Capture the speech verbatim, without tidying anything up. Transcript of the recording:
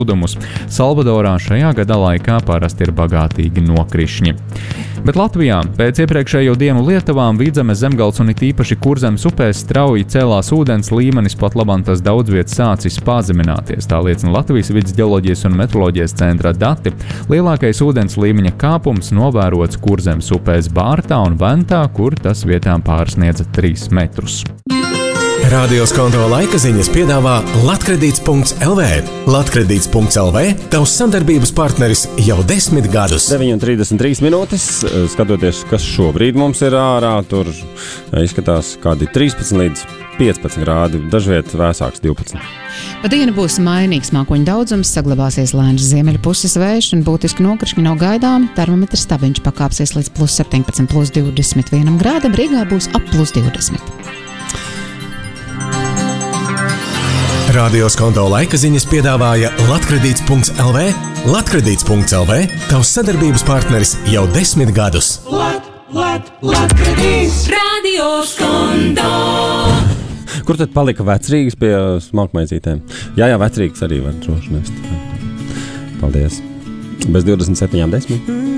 plūdumus. Salvadorā šajā gada laikā parasti ir bagātīgi nokrišņi. Bet Latvijā pēc iepriekšējo dienu lietavām Vidzemes, Zemgales un it īpaši Kurzemes upēs strauji cēlās ūdens līmenis, pat labam tas daudz vietas sācis pazemināties. Tā liecina Latvijas Vides ģeoloģijas un meteoroloģijas centra dati. Lielākais ūdens līmeņa kāpums novērots Kurzemes upēs Bārtā un Ventā, kur tas vietām pārsniedza trīs metrus. Radio Skonto laika ziņas piedāvā Latkredīts punkts el vē. Latkredīts punkts el vē – tavs sadarbības partneris jau desmit gadus. deviņi un trīsdesmit trīs minūtes, skatoties, kas šobrīd mums ir ārā, tur izskatās kādi trīspadsmit līdz piecpadsmit grādi, dažviet vēsāks divpadsmit. Pa dienu būs mainīgs mākoņu daudzums, saglabāsies lēns ziemeļu puses vējš un būtiski nokrišņi nav gaidām. Termometrs stabiņš pakāpsies līdz plus septiņpadsmit, plus divdesmit vienam grādam, Rīgā būs ap plus divdesmit. Radio Skonto laika ziņas piedāvāja Latkredīts punkts el vē. Latkredīts punkts el vē – tavs sadarbības partneris jau desmit gadus. Lat, lat, Latkredīts! Radio Skonto! Kur tad palika Vecrīgas pie smalkmaizītēm? Jā, jā, Vecrīgas arī var droši nest. Paldies. Bez divdesmit septiņām desmit.